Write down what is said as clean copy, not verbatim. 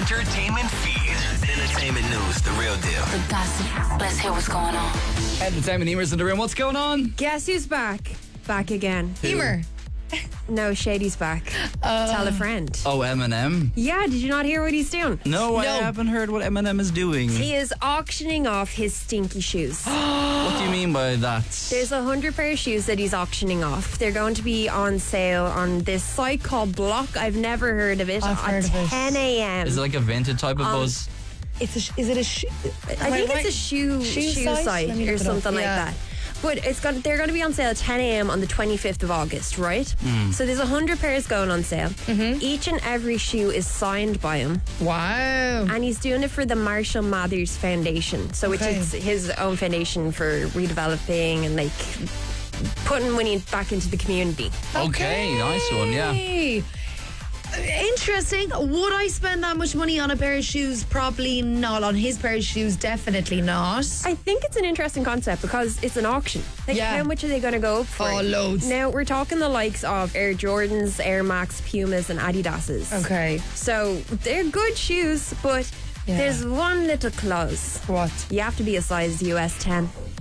entertainment feed. Entertainment news, the real deal. The gossip. Let's hear what's going on. Entertainment Emer's in the room. What's going on? Guess who's back? Back again. Emer. No, Shady's back. Tell a friend. Oh, Eminem. Yeah, did you not hear what he's doing? No, I haven't heard what Eminem is doing. He is auctioning off his stinky shoes. What do you mean by that? There's 100 pair of shoes that he's auctioning off. They're going to be on sale on this site called Block. I've never heard of it. I've heard of it. 10 a.m. Is it like a vintage type of buzz? Is it a shoe? I think it's a shoe site Let me or look it up. something like Yeah. that. But they're going to be on sale at 10 a.m. on the 25th of August, right? So there's 100 pairs going on sale. Each and every shoe is signed by him. Wow. And he's doing it for the Marshall Mathers Foundation. So which is his own foundation for redeveloping and like putting money back into the community. Okay, nice one, yeah. Interesting. Would I spend that much money on a pair of shoes? Probably not. On his pair of shoes, definitely not. I think it's an interesting concept because it's an auction. Like, Yeah. how much are they going to go up for? Oh, loads. Now, we're talking the likes of Air Jordans, Air Max, Pumas, and Adidas's. Okay. So, they're good shoes, but Yeah. there's one little clause. What? You have to be a size US 10.